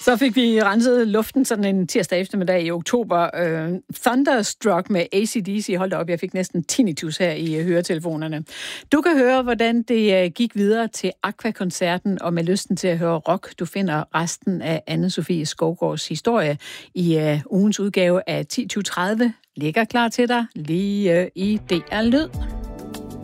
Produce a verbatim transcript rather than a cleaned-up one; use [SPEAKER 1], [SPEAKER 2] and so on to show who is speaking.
[SPEAKER 1] Så fik vi renset luften sådan en tirsdag eftermiddag i oktober. Uh, Thunderstruck med A C D C. Hold da op, jeg fik næsten tinnitus her i uh, høretelefonerne. Du kan høre, hvordan det uh, gik videre til Aqua-koncerten, og med lysten til at høre rock. Du finder resten af Anne-Sophie Skovgaards historie i uh, ugens udgave af ti tyve tredive. Ligger klar til dig lige uh, i D R Lyd.